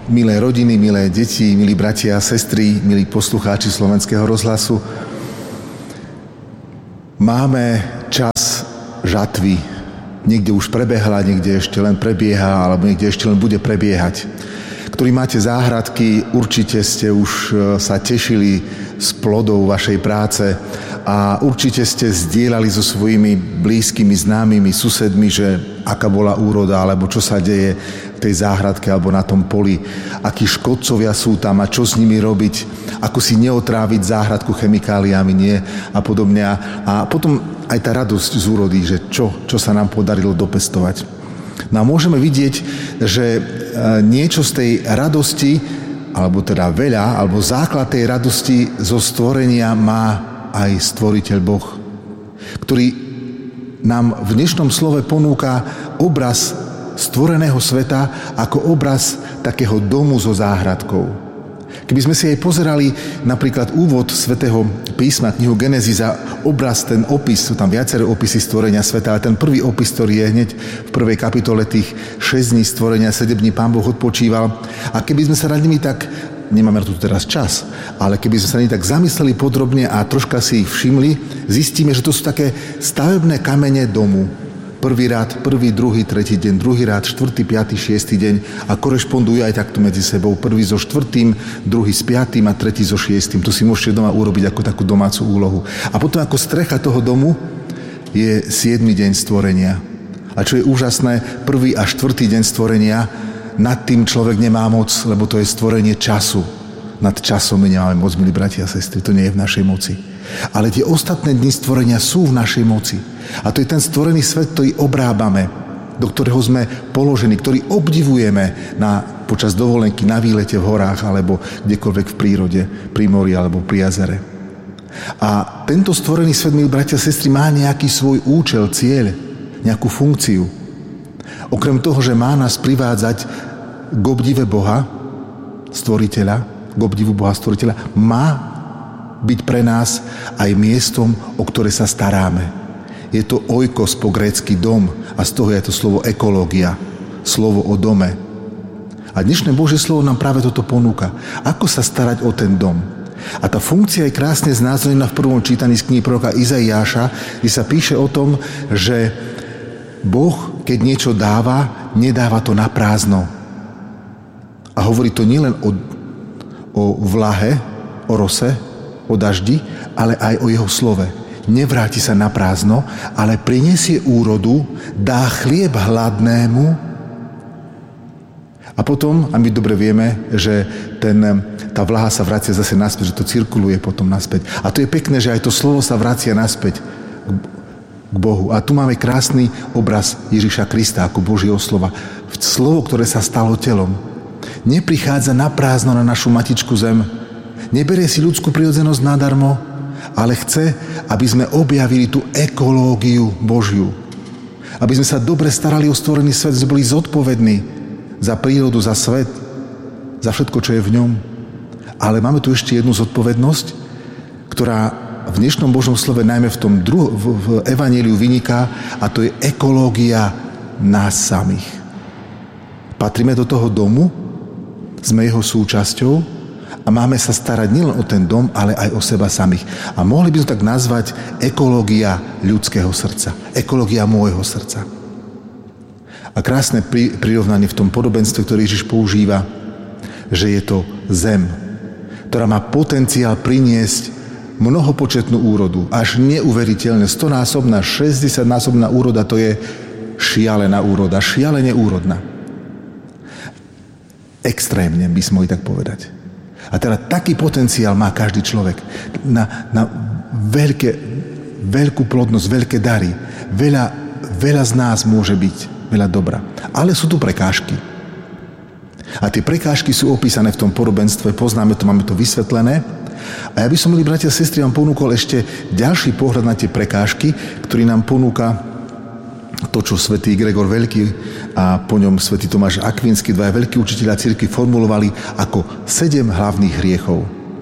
Milé rodiny, milé deti, milí bratia a sestry, milí poslucháči Slovenského rozhlasu, máme čas žatvy. Niekde už prebehla, niekde ešte len prebieha, alebo niekde ešte len bude prebiehať. Ktorí máte záhradky, určite ste už sa tešili z plodov vašej práce a určite ste zdieľali so svojimi blízkymi, známymi, susedmi, že aká bola úroda, alebo čo sa deje v tej záhradke alebo na tom poli, akí škodcovia sú tam a čo s nimi robiť, ako si neotráviť záhradku chemikáliami, nie a podobne. A potom aj tá radosť z úrody, že čo sa nám podarilo dopestovať. No a môžeme vidieť, že niečo z tej radosti, alebo teda veľa, alebo základ tej radosti zo stvorenia má aj stvoriteľ Boh, ktorý nám v dnešnom slove ponúka obraz stvoreného sveta ako obraz takého domu so záhradkou. Keby sme si aj pozerali napríklad úvod svätého písma, knihu Geneziza, obraz, ten opis, sú tam viaceré opisy stvorenia sveta, ale ten prvý opis, ktorý je hneď v prvej kapitole tých 6 dní stvorenia, 7 dní Pán Boh odpočíval. A keby sme sa nad nimi tak, nemáme tu teraz čas, ale keby sme sa nad nimi tak zamysleli podrobne a troška si ich všimli, zistíme, že to sú také stavebné kamene domu. Prvý rád, prvý, druhý, tretí deň, druhý rád, štvrtý, piatý, šiestý deň a korešpondujú aj takto medzi sebou. Prvý so štvrtým, druhý s piatým a tretí so šiestým. To si môžete doma urobiť ako takú domácu úlohu. A potom ako strecha toho domu je 7. deň stvorenia. A čo je úžasné, prvý a štvrtý deň stvorenia, nad tým človek nemá moc, lebo to je stvorenie času. Nad časom my nemáme moc, milí bratia a sestry, to nie je v našej moci. Ale tie ostatné dni stvorenia sú v našej moci. A to je ten stvorený svet, ktorý obrábame, do ktorého sme položení, ktorý obdivujeme počas dovolenky na výlete v horách alebo kdekoľvek v prírode, pri mori alebo pri jazere. A tento stvorený svet, milí bratia a sestry, má nejaký svoj účel, cieľ, nejakú funkciu. Okrem toho, že má nás privádzať k obdive Boha, stvoriteľa, k obdivu Boha, stvoriteľa, má byť pre nás aj miestom, o ktoré sa staráme. Je to oikos po grécky dom a z toho je to slovo ekológia, slovo o dome. A dnešné Božie slovo nám práve toto ponúka. Ako sa starať o ten dom? A tá funkcia je krásne znázornená v prvom čítaní z knihy proroka Izaiáša, kde sa píše o tom, že Boh, keď niečo dáva, nedáva to na prázdno. A hovorí to nielen o vlahe, o rose, o daždi, ale aj o jeho slove. Nevráti sa na prázdno, ale prinesie úrodu, dá chlieb hladnému a potom, a my dobre vieme, že tá vlaha sa vracia zase naspäť, že to cirkuluje potom naspäť. A to je pekné, že aj to slovo sa vracia naspäť k Bohu. A tu máme krásny obraz Ježiša Krista ako Božieho slova. Slovo, ktoré sa stalo telom. Neprichádza na prázdno na našu matičku zem, neberie si ľudskú prirodzenosť nadarmo, ale chce, aby sme objavili tú ekológiu Božiu. Aby sme sa dobre starali o stvorený svet, sme boli zodpovední za prírodu, za svet, za všetko, čo je v ňom. Ale máme tu ešte jednu zodpovednosť, ktorá v dnešnom Božom slove, najmä v evanjeliu vyniká, a to je ekológia nás samých. Patríme do toho domu, sme jeho súčasťou, a máme sa starať nielen o ten dom, ale aj o seba samých. A mohli by sme tak nazvať ekológia ľudského srdca. Ekológia môjho srdca. A krásne prirovnanie v tom podobenstve, ktoré Ježiš používa, že je to zem, ktorá má potenciál priniesť mnohopočetnú úrodu. Až neuveriteľne. 100-násobná, 60-násobná úroda, to je šialená úroda. Šialene úrodná. Extrémne by sme mohli tak povedať. A teda taký potenciál má každý človek na veľkú plodnosť, veľké dary. Veľa z nás môže byť, veľa dobra. Ale sú tu prekážky. A tie prekážky sú opísané v tom podobenstve, poznáme to, máme to vysvetlené. A ja by som, milí bratia a sestry, vám ponúkol ešte ďalší pohľad na tie prekážky, ktorý nám ponúka to, čo svätý Gregor Veľký a po ňom svätý Tomáš Akvinský, dvaja veľkí učitelia cirkvi, formulovali ako 7 hlavných hriechov.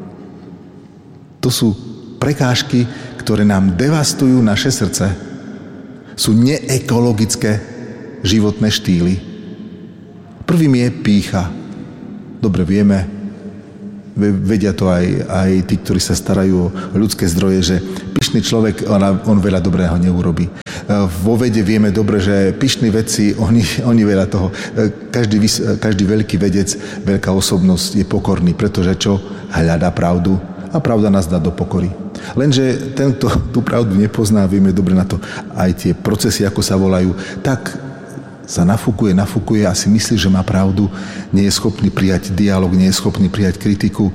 To sú prekážky, ktoré nám devastujú naše srdce. Sú neekologické životné štýly. Prvým je pýcha. dobre vieme, vedia to aj tí, ktorí sa starajú o ľudské zdroje, že pyšný človek, on veľa dobrého neurobí. Vo vede vieme dobre, že pyšní vedci, oni veľa toho. Každý veľký vedec, veľká osobnosť je pokorný, pretože čo? Hľadá pravdu a pravda nás dá do pokory. Lenže ten, kto tú pravdu nepozná, vieme dobre na to aj tie procesy, ako sa volajú, tak sa nafúkuje a si myslí, že má pravdu, nie je schopný prijať dialog, nie je schopný prijať kritiku.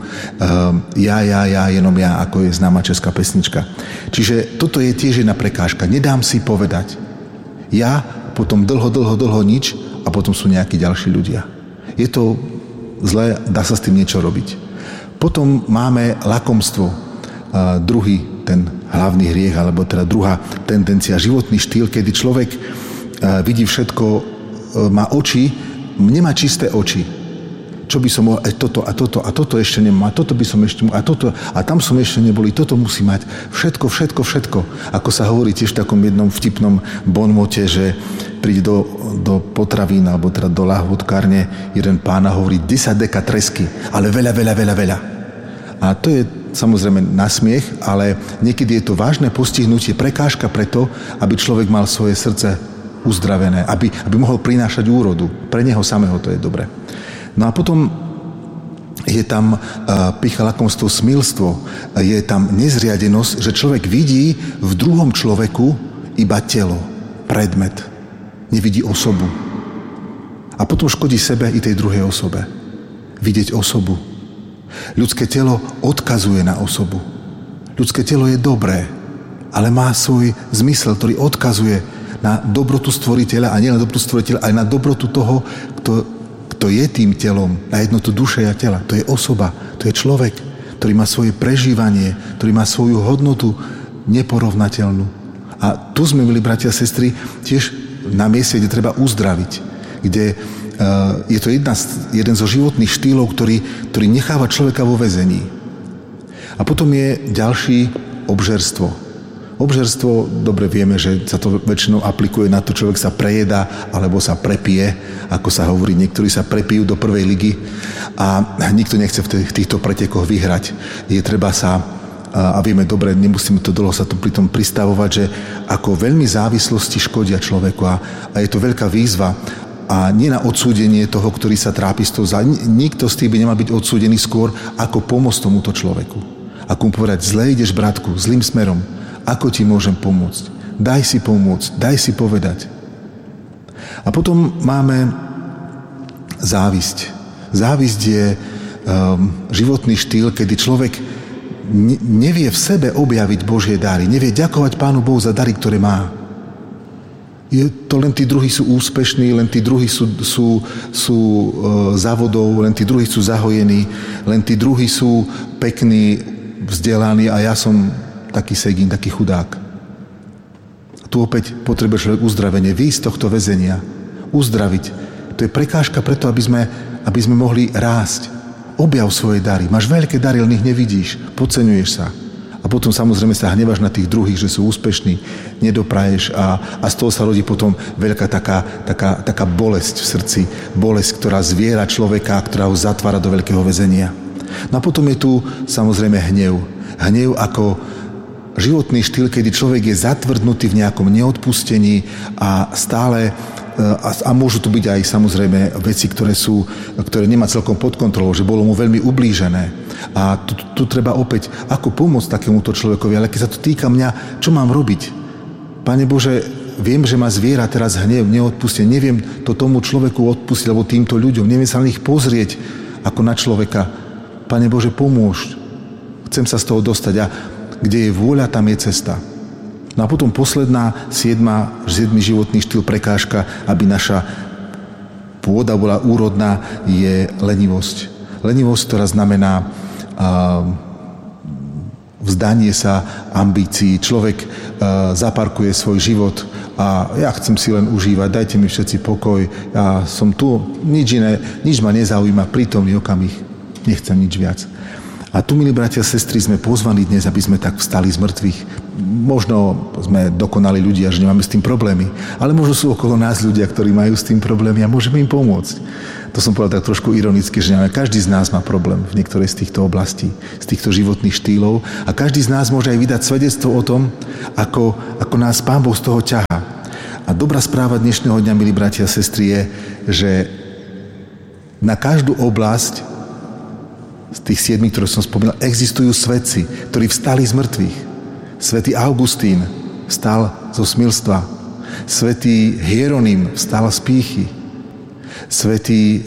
Jenom ja, ako je známa česká pesnička. Čiže toto je tiež jedna prekážka. Nedám si povedať. Ja, potom dlho nič a potom sú nejakí ďalší ľudia. Je to zlé, dá sa s tým niečo robiť. Potom máme lakomstvo. Druhý, ten hlavný hriech, alebo teda druhá tendencia, životný štýl, kedy človek vidí všetko, má oči, nemá čisté oči. Čo by som mohol, toto ešte nemám, a toto by som ešte mohol, a tam som ešte nebol, toto musí mať. Všetko. Ako sa hovorí tiež v takom jednom vtipnom bonmote, že príde do potravín, alebo teda do lahôdkárne jeden pán a hovorí 10 deka tresky, ale veľa. A to je samozrejme na smiech, ale niekedy je to vážne postihnutie, prekážka preto, aby človek mal svoje srdce uzdravené, aby mohol prinášať úrodu. Pre neho samého to je dobre. No a potom je tam pýcha, lakomstvo, smilstvo, je tam nezriadenosť, že človek vidí v druhom človeku iba telo, predmet, nevidí osobu. A potom škodí sebe i tej druhej osobe. Vidieť osobu. Ľudské telo odkazuje na osobu. Ľudské telo je dobré, ale má svoj zmysel, ktorý odkazuje na dobrotu stvoriteľa a nielen dobrotu stvoriteľa, ale na dobrotu toho, kto je tým telom, na jednotu duše a tela. To je osoba, to je človek, ktorý má svoje prežívanie, ktorý má svoju hodnotu neporovnateľnú. A tu sme, milí bratia a sestry, tiež na mieste, kde treba uzdraviť, kde je to jeden zo životných štýlov, ktorý necháva človeka vo väzení. A potom je ďalší obžerstvo. Obžerstvo, dobre vieme, že sa to väčšinou aplikuje na to, človek sa prejedá alebo sa prepije, ako sa hovorí, niektorí sa prepijú do prvej ligy a nikto nechce v týchto pretekoch vyhrať. Je treba sa, a vieme dobre, nemusíme to dlho sa to pri tom pristavovať, že ako veľmi závislosti škodia človeku a je to veľká výzva a nie na odsúdenie toho, ktorý sa trápi s tou nikto z tých by nemal byť odsúdený skôr, ako pomôcť tomuto človeku. Ako mu povedať, zle ideš, bratku, zlým smerom. Ako ti môžem pomôcť? Daj si pomôcť, daj si povedať. A potom máme závisť. Závisť je životný štýl, kedy človek nevie v sebe objaviť Božie dary, nevie ďakovať Pánu Bohu za dary, ktoré má. Je to len tí druhí sú úspešní, len tí druhí sú závodov, len tí druhí sú zahojení, len tí druhí sú pekní, vzdelaní a ja som taký segín, taký chudák. A tu opäť potrebuje človek uzdravenie, výjsť z tohto väzenia, uzdraviť. To je prekážka preto, aby sme mohli rásť. Objav svoje dary. Máš veľké dary, ale ich nevidíš. Podceňuješ sa. A potom samozrejme sa hneváš na tých druhých, že sú úspešní, nedopraješ a z toho sa rodí potom veľká taká bolesť v srdci. Bolesť, ktorá zviera človeka, ktorá ho zatvára do veľkého väzenia. No a potom je tu samozrejme hnev. Hnev ako životný štýl, kedy človek je zatvrdnutý v nejakom neodpustení a stále a môžu tu byť aj samozrejme veci, ktoré nemá celkom pod kontrolou, že bolo mu veľmi ublížené. A tu treba opäť, ako pomôcť takémuto človekovi, ale keď sa to týka mňa, čo mám robiť? Pane Bože, viem, že ma zviera teraz hnev, neodpustie, neviem to tomu človeku odpustiť, alebo týmto ľuďom, neviem sa na nich pozrieť ako na človeka. Pane Bože, pomôž. Chcem sa z toho dostať a kde je vôľa, tam je cesta. No a potom posledná, 7. životný štýl, prekážka, aby naša pôda bola úrodná, je lenivosť. Lenivosť, ktorá znamená vzdanie sa ambícií. Človek zaparkuje svoj život a ja chcem si len užívať, dajte mi všetci pokoj, ja som tu, nič ma nezaujíma, prítomný okamih, nechcem nič viac. A tu, milí bratia a sestry, sme pozvaní dnes, aby sme tak vstali z mŕtvych. Možno sme dokonali ľudia, že nemáme s tým problémy, ale možno sú okolo nás ľudia, ktorí majú s tým problémy a môžeme im pomôcť. To som povedal tak trošku ironicky, že každý z nás má problém v niektorej z týchto oblastí, z týchto životných štýlov a každý z nás môže aj vydať svedectvo o tom, ako nás Pán Boh z toho ťahá. A dobrá správa dnešného dňa, milí bratia a sestry, je, že na každú oblasť z tých 7, ktoré som spomínal, existujú svetci, ktorí vstali z mŕtvych. Svätý Augustín vstal zo smilstva. Svätý Hieronym vstal z pýchy. Svätý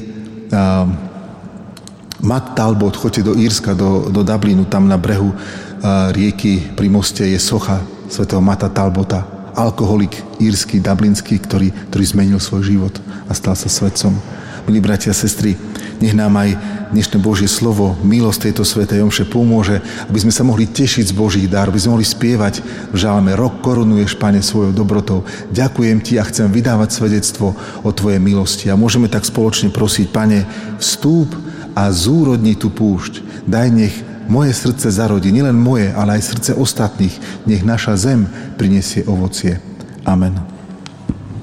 Matt Talbot, choďte do Írska, do Dublinu, tam na brehu rieky pri moste je socha svätého Matta Talbota, alkoholik írsky, dublinský, ktorý zmenil svoj život a stal sa svetcom. Milí bratia a sestry, nech nám aj dnešné Božie slovo, milosť tejto svätej omše pomôže, aby sme sa mohli tešiť z Božích dar, aby sme mohli spievať v žalme Rok korunuješ, Pane, svojou dobrotou. Ďakujem Ti a chcem vydávať svedectvo o Tvojej milosti. A môžeme tak spoločne prosiť, Pane, vstúp a zúrodni tú púšť. Daj, nech moje srdce zarodí, nielen moje, ale aj srdce ostatných. Nech naša zem prinesie ovocie. Amen.